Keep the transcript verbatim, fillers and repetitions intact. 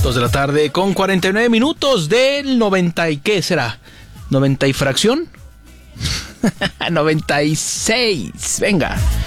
Dos de la tarde con cuarenta y nueve minutos del noventa y ¿qué será? ¿noventa y fracción? noventa y seis, venga.